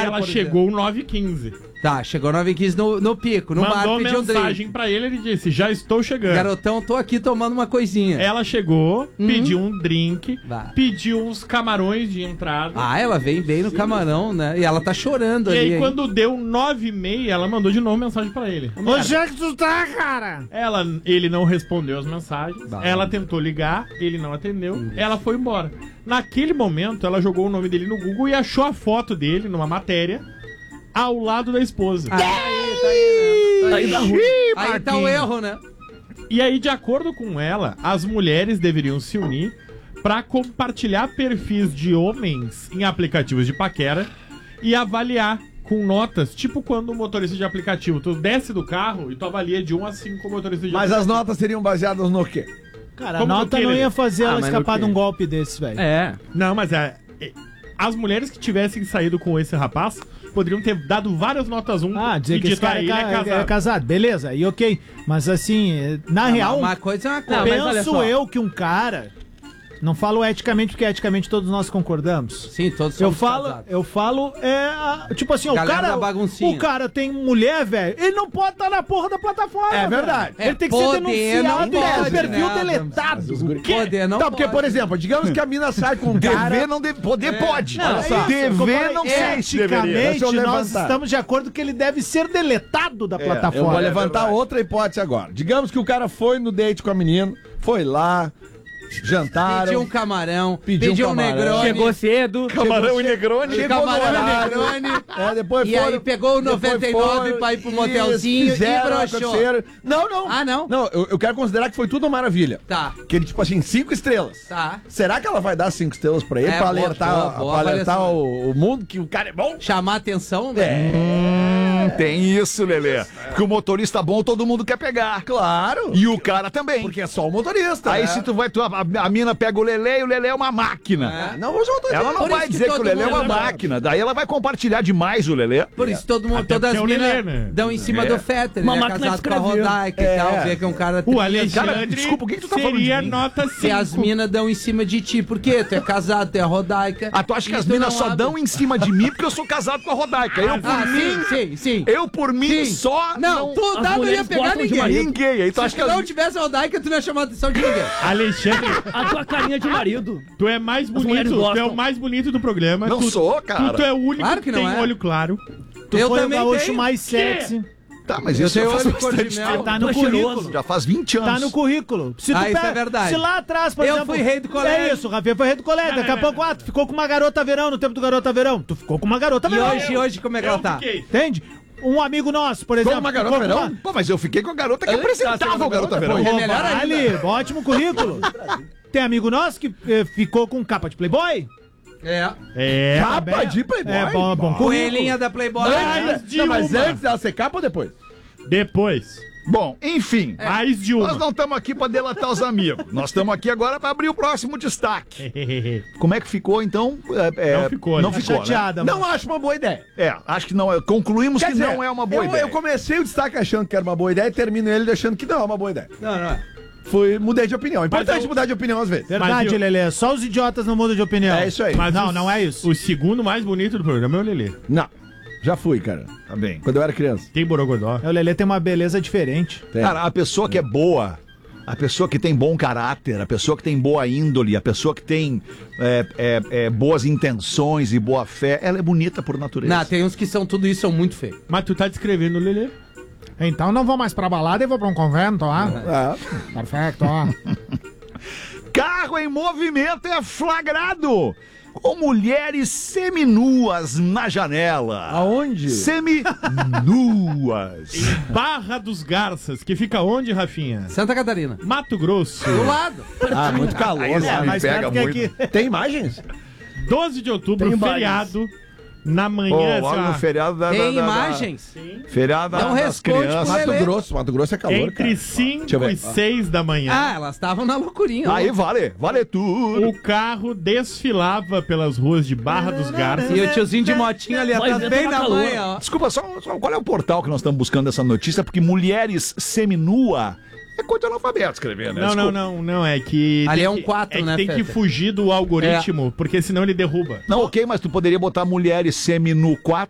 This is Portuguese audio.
bar, ela por chegou 9h15. Tá, chegou 9h15 no pico, no bar, Mandou pediu um drink. mensagem pra ele, ele disse, já estou chegando. Garotão, tô aqui tomando uma coisinha. Ela chegou, pediu um drink, Vai. pediu uns camarões de entrada. Ah, ela vem bem no camarão, né? E ela tá chorando E ali. aí, hein? quando deu 9h30, ela mandou de novo mensagem pra ele. Onde é que tu tá, cara? Ele não respondeu as mensagens. Bah. Ela tentou ligar, ele não atendeu. Ela foi embora. Naquele momento, ela jogou o nome dele no Google e achou a foto dele numa matéria ao lado da esposa. Ah, aí tá o erro, né? E aí, de acordo com ela, as mulheres deveriam se unir pra compartilhar perfis de homens em aplicativos de paquera e avaliar com notas, tipo quando o motorista de aplicativo, tu desce do carro e tu avalia de 1 a 5 o motorista de Mas aplicativo. as notas seriam baseadas no quê? Cara, Como a nota no quê, não Lelê? ia fazer ela mas no escapar quê? de um golpe desse, velho. É. Não, mas as mulheres que tivessem saído com esse rapaz poderiam ter dado várias notas 1 Dizer e que esse dito a cara ele é casado. é casado. Beleza, aí ok. Mas assim, na real, Uma coisa é uma coisa. Não, mas olha penso só. eu que um cara... Não falo eticamente, porque eticamente todos nós concordamos. Sim, todos Eu somos falo, casados. tipo assim, Galera da baguncinha. o cara tem mulher, velho, ele não pode estar na porra da plataforma. É velho. verdade. Ele tem que ser Poder denunciado não e ter pode, perfil né, deletado. Poder não Tá, porque, pode. por exemplo, digamos que a mina sai com um cara... Dever não deve. Poder pode. Não, Olha só. é isso, como Dever eu não falei, sei se deveria. Deixa eticamente, eu nós levantar. estamos de acordo que ele deve ser deletado da Eu plataforma. vou levantar outra hipótese agora. Digamos que o cara foi no date com a menina, foi lá, jantaram... Pediu um camarão, Pediu pediu um um camarão. Negroni. Chegou cedo. Camarão e Negroni. Chegou no Camarão e horário. Negroni. Depois E aí pegou o depois 99 pra ir pro motelzinho e fizeram, broxou. aconteceram. Não. Ah, não? Não, eu quero considerar que foi tudo uma maravilha. Tá, Que ele, tipo assim, 5 estrelas. tá. Será que ela vai dar 5 estrelas pra ele? É, pra boa, alertar, boa pra alertar avaliação. o mundo que o cara é bom? Chamar atenção, né? Tem isso, Lelê. Que o motorista bom todo mundo quer pegar. Claro. E o cara também. Porque é só o motorista. Aí né? se tu vai, a mina pega o Lelê e o Lelê é uma máquina. Não, eu já tô Ela não Por vai isso que dizer que o todo Lelê é uma mundo- máquina. Daí ela vai compartilhar demais o Lelê. Por isso todo mundo, Até todas as porque é o minas Lelê, né? dão em cima É. do Fetter. Uma Ele é máquina casado de com a escrever. Rodaica e tal. Vê que é um cara... O Alexandre Cara, desculpa, o que tu tá falando seria de mim? nota 5. Se as minas dão em cima de ti, por quê? Tu é casado, tu é a Rodaica. Ah, tu acha que E as tu minas não só abre. dão em cima de mim porque eu sou casado com a Rodaica. Eu por Ah, mim, sim. eu por mim Sim. só Não, tu as não ia mulheres pegar gostam de ninguém. marido. ninguém. Aí tu acha Se que tu não as... tivesse a Rodaica, tu não ia chamar a atenção de ninguém. Alexandre, A tua carinha de marido. tu é mais mulheres bonito, tu é gostam. o mais bonito do programa. Não tu, sou, cara. Tu é o único Claro que que não tem é. olho claro. Tu Eu foi o também gaúcho tenho. mais sexy. Tá, mas Eu isso já tenho faz olho cor de bastante mel. tempo. Tá no Tu é cheiroso. currículo. Já faz 20 anos. Tá no currículo. Se tu Ah, isso é verdade. Se lá atrás, por Eu exemplo... fui rei do colégio. É isso, Rafinha foi rei do colégio. Daqui a pouco, tu ficou com uma garota verão, no tempo do garota verão. Tu ficou com uma garota E verão. hoje como é que ela tá? fiquei. Entende? Um amigo nosso, por exemplo... uma garota ficou com verão? Pô, mas eu fiquei com a garota que Antes apresentava da o Garota garota, Verão. pô. É melhor Ali, ótimo currículo. Tem amigo nosso que ficou com capa de Playboy? É. Capa de Playboy? É, bom currículo. Coelhinha da Playboy. Mas antes dela ser capa ou depois? Depois. Bom, enfim. Mais de uma. Nós não estamos aqui para delatar os amigos. Nós estamos aqui agora para abrir o próximo destaque. Como é que ficou, então? Não ficou, Não né? ficou, Chateada, Não mano. acho uma boa ideia. né? É, acho que não. Concluímos Quer que dizer, não é uma boa ideia. Eu comecei o destaque achando que era uma boa ideia e termino ele achando que não é uma boa ideia. Não é. Mudei de opinião. É importante eu- mudar de opinião às vezes. Verdade, Mas eu- Lelê. Só os idiotas não mudam de opinião. É isso aí. Mas Não, o- não é isso. O segundo mais bonito do programa é o Lelê. Não. Já fui, cara. Tá bem. Quando eu era criança. Tem Borogodó. O Lelê tem uma beleza diferente. Tem. Cara, a pessoa que é boa, a pessoa que tem bom caráter, a pessoa que tem boa índole, a pessoa que tem boas intenções e boa fé, ela é bonita por natureza. Não, tem uns que são tudo isso, são muito feios. Mas tu tá descrevendo o Lelê. Então não vou mais pra balada e vou pra um convento, ó. Ah, Perfeito, ó. Carro em movimento é flagrado com mulheres seminuas na janela. aonde? Seminuas. Barra dos Garças, que fica onde, Rafinha? Santa Catarina. Mato Grosso. Do lado. Ah, muito calor. Aí sabe? me mais pega perto que muito. aqui. Tem imagens? 12 de outubro, Tem feriado. Na Pô, manhã, logo assim, no ó, feriado da... Tem da- da- imagens? Feriado Dá um das responde pro crianças. Lelê. Mato Grosso é calor, entre cara. 5 Deixa eu ver. e 6 da manhã. Ah, elas estavam na loucurinha. Aí vale tudo. O carro desfilava pelas ruas de Barra dos Garças. E o tiozinho de motinho ali Mas atrás, eu bem tava na calor. manhã, ó. Desculpa, só qual é o portal que nós estamos buscando essa notícia? Porque mulheres seminua é coisa de analfabeto escrever, né? Não, é que... Ali tem é um que- 4, que né, tem que Feta? fugir do algoritmo, porque senão ele derruba. Não, ok, mas tu poderia botar mulheres seminu 4?